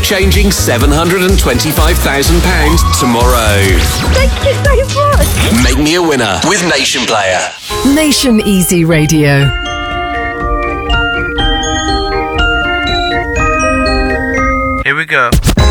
life-changing £725,000 tomorrow. Thank you so much. Make me a winner with Nation Player. Nation Easy Radio. Here we go.